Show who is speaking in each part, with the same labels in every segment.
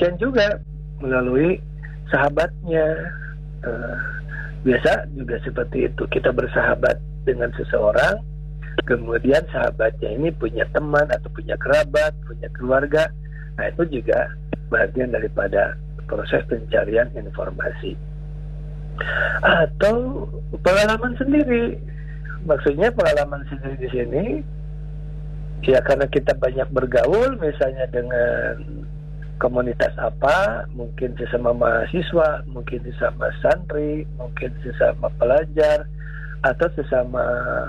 Speaker 1: demikian juga melalui sahabatnya. Biasa juga seperti itu, kita bersahabat dengan seseorang, kemudian sahabatnya ini punya teman atau punya kerabat, punya keluarga. Nah, itu juga bagian daripada proses pencarian informasi. Atau pengalaman sendiri. Maksudnya pengalaman sendiri di sini ya karena kita banyak bergaul misalnya dengan komunitas apa, mungkin sesama mahasiswa, mungkin sesama santri, mungkin sesama pelajar, atau sesama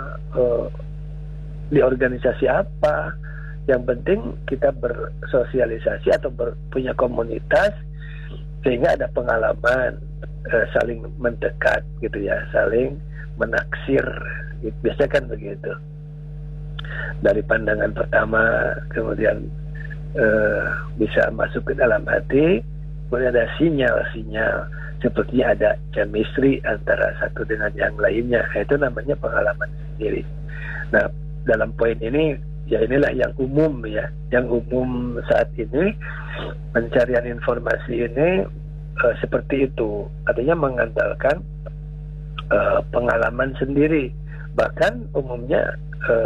Speaker 1: di organisasi apa. Yang penting kita bersosialisasi atau punya komunitas sehingga ada pengalaman, saling mendekat gitu ya, saling menaksir. Biasanya kan begitu. Dari pandangan pertama kemudian bisa masuk ke dalam hati, kemudian ada sinyal-sinyal sepertinya ada chemistry antara satu dengan yang lainnya. Itu namanya pengalaman sendiri. Nah, dalam poin ini ya inilah yang umum ya, yang umum saat ini pencarian informasi ini seperti itu, artinya mengandalkan pengalaman sendiri. Bahkan umumnya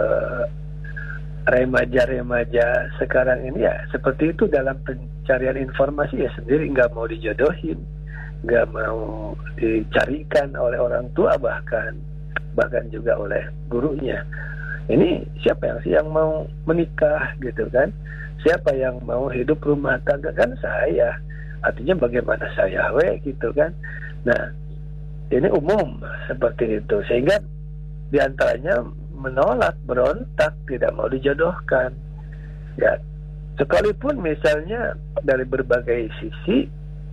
Speaker 1: remaja-remaja sekarang ini ya seperti itu dalam pencarian informasi ya sendiri, nggak mau dijodohin, nggak mau dicarikan oleh orang tua, bahkan juga oleh gurunya. Ini siapa yang mau menikah gitu kan, siapa yang mau hidup rumah tangga, kan saya, artinya bagaimana saya gitu kan. Nah, ini umum seperti itu, sehingga diantaranya menolak, berontak, tidak mau dijodohkan. Ya, sekalipun misalnya dari berbagai sisi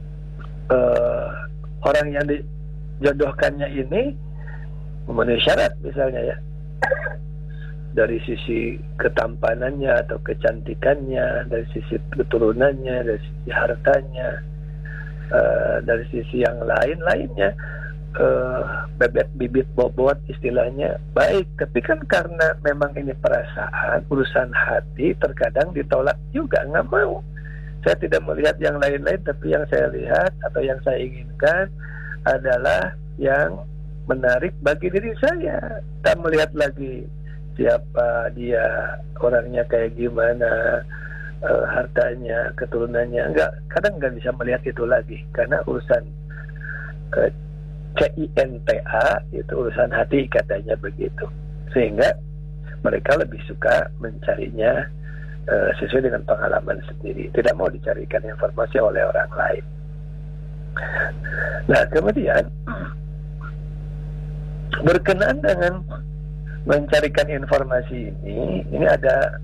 Speaker 1: orang yang dijodohkannya ini memenuhi syarat misalnya ya, dari sisi ketampanannya atau kecantikannya, dari sisi keturunannya, dari sisi hartanya, dari sisi yang lainnya. Bebet bibit bobot istilahnya baik, tapi kan karena memang ini perasaan, urusan hati, terkadang ditolak juga, nggak mau. Saya tidak melihat yang lain-lain, tapi yang saya lihat atau yang saya inginkan adalah yang menarik bagi diri saya. Tak melihat lagi siapa dia, orangnya kayak gimana, hartanya, keturunannya, kadang nggak bisa melihat itu lagi karena urusan CINTA itu urusan hati katanya begitu, sehingga mereka lebih suka mencarinya sesuai dengan pengalaman sendiri, tidak mau dicarikan informasi oleh orang lain. Nah, kemudian berkenaan dengan mencarikan informasi ini ada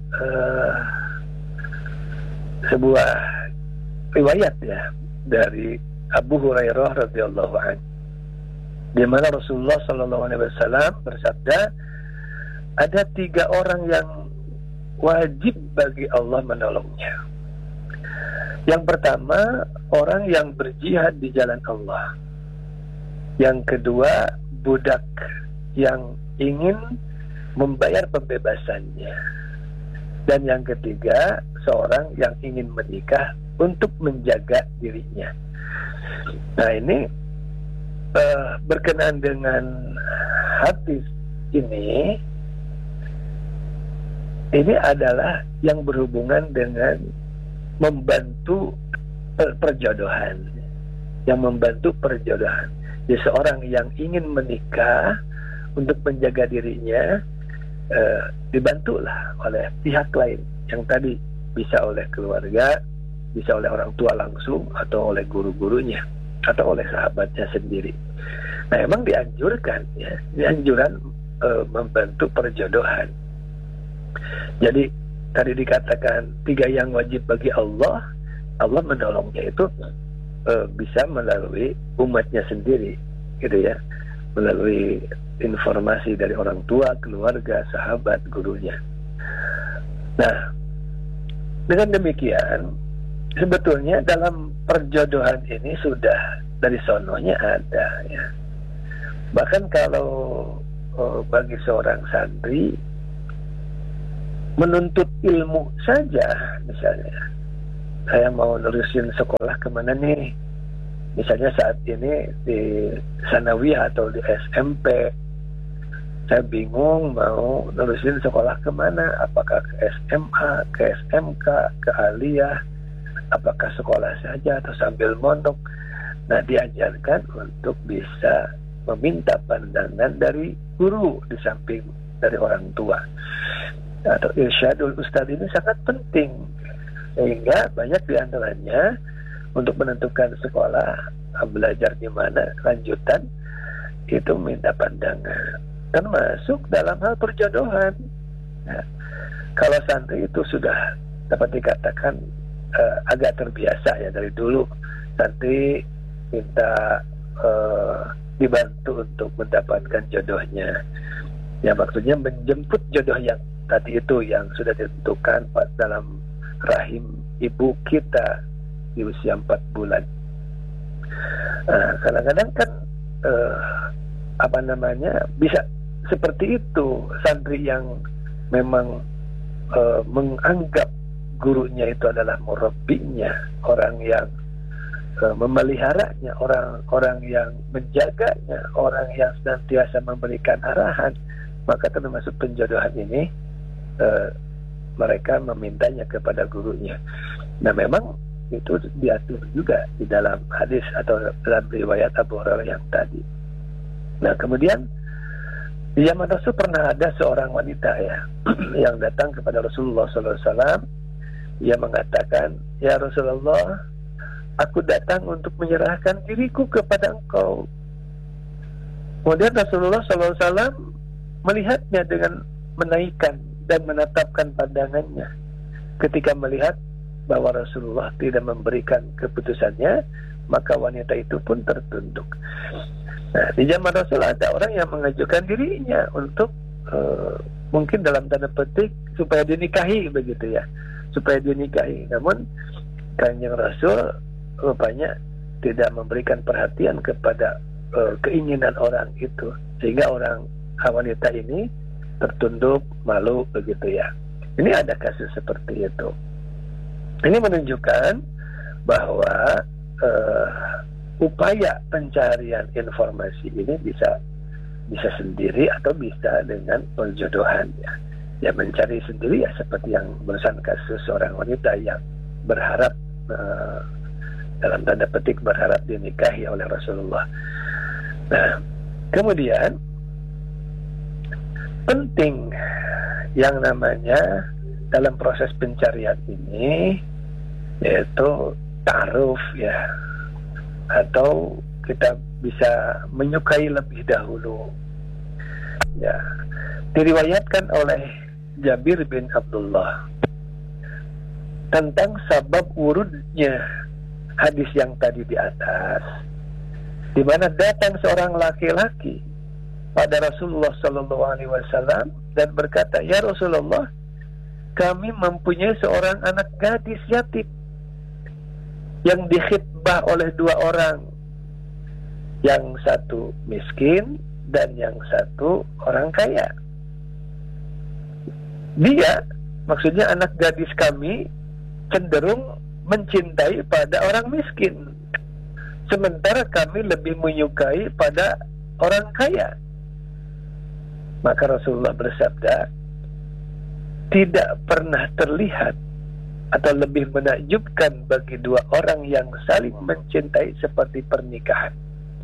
Speaker 1: sebuah riwayat ya dari Abu Hurairah radhiyallahu anhu, di mana Rasulullah SAW bersabda, ada 3 orang yang wajib bagi Allah menolongnya. Yang pertama, orang yang berjihad di jalan Allah. Yang kedua, budak yang ingin membayar pembebasannya. Dan yang ketiga, seorang yang ingin menikah untuk menjaga dirinya. Nah, ini berkenaan dengan hadis ini adalah yang berhubungan dengan membantu perjodohan, yang membantu perjodohan. Jadi seorang yang ingin menikah untuk menjaga dirinya dibantulah oleh pihak lain, yang tadi bisa oleh keluarga, bisa oleh orang tua langsung, atau oleh guru-gurunya, atau oleh sahabatnya sendiri. Nah, emang dianjurkan ya, dianjuran membantu perjodohan. Jadi tadi dikatakan 3 yang wajib bagi Allah menolongnya itu bisa melalui umatnya sendiri, gitu ya, melalui informasi dari orang tua, keluarga, sahabat, gurunya. Nah, dengan demikian sebetulnya dalam perjodohan ini sudah dari sononya ada ya. Bahkan kalau bagi seorang santri menuntut ilmu saja misalnya, saya mau nerusin sekolah kemana nih, misalnya saat ini di Sanawiyah atau di SMP, saya bingung mau nerusin sekolah kemana, apakah ke SMA, ke SMK, ke Aliyah, apakah sekolah saja atau sambil mondok. Nah, diajarkan untuk bisa meminta pandangan dari guru di samping dari orang tua. Atau irsyadul ustadz ini sangat penting, sehingga banyak diantaranya untuk menentukan sekolah belajar di mana lanjutan itu minta pandangan, termasuk dalam hal perjodohan. Nah, kalau santri itu sudah dapat dikatakan agak terbiasa ya, dari dulu santri minta dibantu untuk mendapatkan jodohnya, ya maksudnya menjemput jodoh yang tadi itu yang sudah ditentukan dalam rahim ibu kita di usia 4 bulan. Kadang-kadang kan bisa seperti itu, santri yang memang menganggap gurunya itu adalah murabbinya, orang yang memeliharanya, orang yang menjaganya, orang yang senantiasa memberikan arahan, maka termasuk penjodohan ini mereka memintanya kepada gurunya. Nah, memang itu diatur juga di dalam hadis atau dalam riwayat Abu Hurairah yang tadi. Nah, kemudian di zaman Rasul pernah ada seorang wanita ya yang datang kepada Rasulullah SAW. Ia mengatakan, "Ya Rasulullah, aku datang untuk menyerahkan diriku kepada engkau." Kemudian Rasulullah SAW melihatnya dengan menaikkan dan menatapkan pandangannya. Ketika melihat bahwa Rasulullah tidak memberikan keputusannya, maka wanita itu pun tertunduk. Nah, di zaman Rasul ada orang yang mengajukan dirinya untuk mungkin dalam tanda petik supaya dinikahi begitu ya, supaya dinikahi. Namun Kanjeng Rasul rupanya tidak memberikan perhatian kepada keinginan orang itu, sehingga wanita ini tertunduk, malu begitu ya. Ini ada kasus seperti itu. Ini menunjukkan bahwa upaya pencarian informasi ini bisa sendiri atau bisa dengan perjodohan ya. Ya, mencari sendiri ya, seperti yang barusan kasus seorang wanita yang berharap dalam tanda petik berharap dinikahi oleh Rasulullah. Nah, kemudian penting yang namanya dalam proses pencarian ini yaitu ta'aruf ya, atau kita bisa menyukai lebih dahulu ya. Diriwayatkan oleh Jabir bin Abdullah tentang sabab wurudnya hadis yang tadi di atas, di mana datang seorang laki-laki pada Rasulullah SAW dan berkata, "Ya Rasulullah, kami mempunyai seorang anak gadis yatim yang dikhitbah oleh 2 orang, yang satu miskin dan yang satu orang kaya. Dia, maksudnya anak gadis kami, cenderung mencintai pada orang miskin, sementara kami lebih menyukai pada orang kaya." Maka Rasulullah bersabda, "Tidak pernah terlihat atau lebih menakjubkan bagi 2 orang yang saling mencintai seperti pernikahan.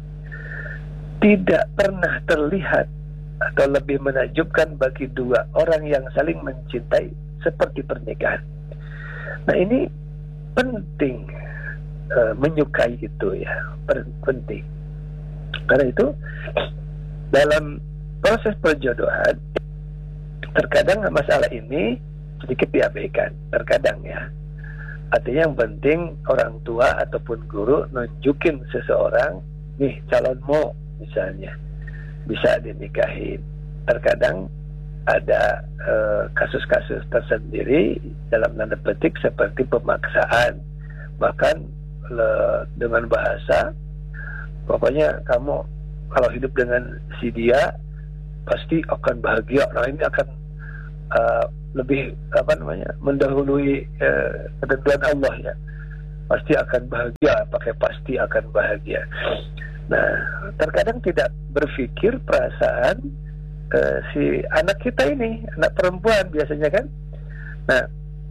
Speaker 1: Tidak pernah terlihat atau lebih menakjubkan bagi 2 orang yang saling mencintai seperti pernikahan." Nah, ini penting, menyukai itu ya, penting. Karena itu dalam proses perjodohan terkadang masalah ini sedikit diabaikan, terkadang ya. Artinya yang penting orang tua ataupun guru nunjukin seseorang, nih calonmu misalnya, bisa dinikahin. Terkadang ada kasus-kasus tersendiri dalam tanda petik seperti pemaksaan, bahkan dengan bahasa pokoknya kamu kalau hidup dengan si dia pasti akan bahagia. Nah, ini akan lebih mendahului ketentuan Allah ya. Pasti akan bahagia, pakai pasti akan bahagia. Nah, terkadang tidak berpikir perasaan si anak kita ini, anak perempuan biasanya kan. Nah,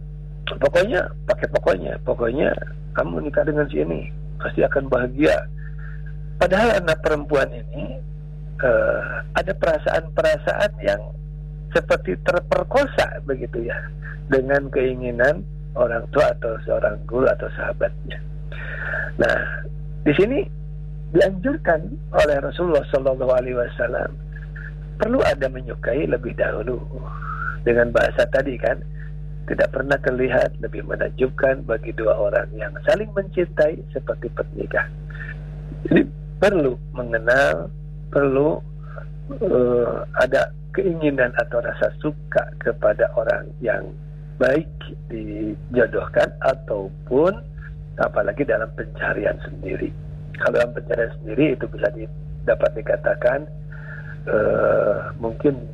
Speaker 1: pokoknya kamu nikah dengan si ini pasti akan bahagia. Padahal anak perempuan ini ada perasaan-perasaan yang seperti terperkosa begitu ya, dengan keinginan orang tua atau seorang guru atau sahabatnya. Nah, di sini dianjurkan oleh Rasulullah SAW perlu ada menyukai lebih dahulu. Dengan bahasa tadi kan, tidak pernah terlihat lebih menakjubkan bagi dua orang yang saling mencintai seperti pernikah. Jadi perlu mengenal, perlu ada keinginan atau rasa suka kepada orang yang baik dijodohkan ataupun apalagi dalam pencarian sendiri. Kalau dalam pencarian sendiri itu bisa dapat dikatakan mungkin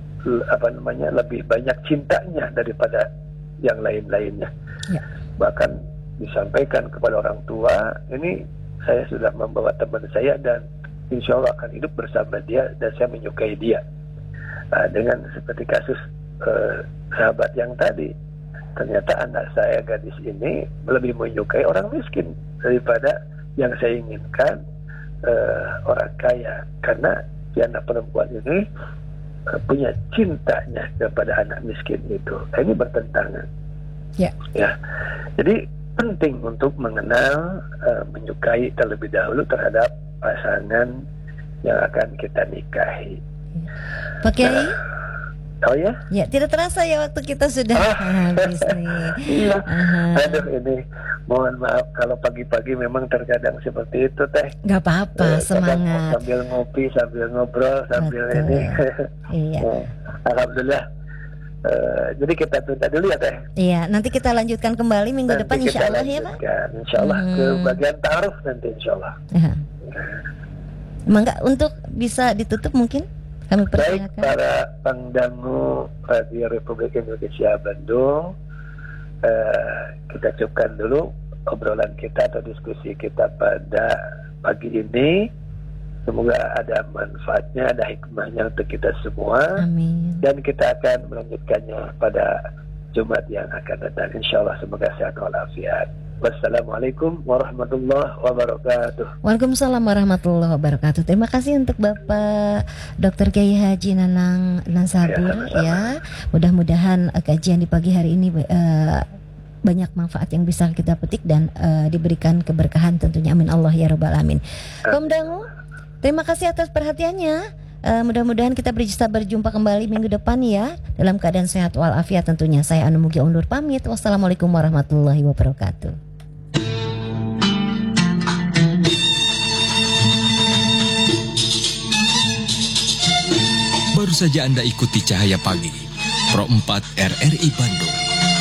Speaker 1: lebih banyak cintanya daripada yang lain-lainnya. Ya. Bahkan disampaikan kepada orang tua, ini saya sudah membawa teman saya dan insya Allah akan hidup bersama dia dan saya menyukai dia. Nah, dengan seperti kasus sahabat yang tadi, ternyata anak saya gadis ini lebih menyukai orang miskin daripada yang saya inginkan orang kaya, karena si anak perempuan ini punya cintanya kepada anak miskin itu. Ini bertentangan. Ya. Jadi penting untuk mengenal, menyukai terlebih dahulu terhadap pasangan yang akan kita nikahi.
Speaker 2: Pak Kiai?
Speaker 1: Oh ya?
Speaker 2: Ya, tidak terasa ya waktu kita sudah habis nih.
Speaker 1: Iya. Aduh, ini mohon maaf kalau pagi-pagi memang terkadang seperti itu teh.
Speaker 2: Gak apa-apa, semangat.
Speaker 1: Sambil ngopi, sambil ngobrol, sambil ini.
Speaker 2: Iya.
Speaker 1: Alhamdulillah. Jadi kita tunda dulu ya teh.
Speaker 2: Iya, nanti kita lanjutkan kembali minggu depan insya Allah ya Pak.
Speaker 1: Insya Allah ke bagian ta'aruf nanti insya Allah.
Speaker 2: Mangga untuk bisa ditutup mungkin kami persilakan.
Speaker 1: Baik para pendangu Radio Republik Indonesia Bandung, kita cukupkan dulu obrolan kita atau diskusi kita pada pagi ini. Semoga ada manfaatnya, ada hikmahnya untuk kita semua.
Speaker 2: Amin.
Speaker 1: Dan kita akan melanjutkannya pada Jumat yang akan datang. InsyaAllah semoga sehat walafiat. Wassalamualaikum warahmatullahi wabarakatuh.
Speaker 2: Waalaikumsalam warahmatullahi wabarakatuh. Terima kasih untuk Bapak Dr. Kiai Haji Nanang Nasabur ya. Mudah-mudahan kajian di pagi hari ini banyak manfaat yang bisa kita petik dan diberikan keberkahan tentunya. Amin Allah ya rabbal alamin. Kom Dangu, terima kasih atas perhatiannya. Mudah-mudahan kita bisa berjumpa kembali minggu depan ya, dalam keadaan sehat walafiat tentunya. Saya Anu Mugia undur pamit. Wassalamualaikum warahmatullahi wabarakatuh.
Speaker 3: Baru saja Anda ikuti Cahaya Pagi Pro 4 RRI Bandung.